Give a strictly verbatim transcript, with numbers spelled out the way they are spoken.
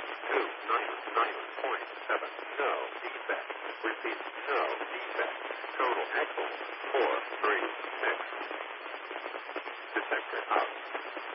two, nine, nine point seven. No defect. Repeat, no defect. Total equals four, three, six. Detector out.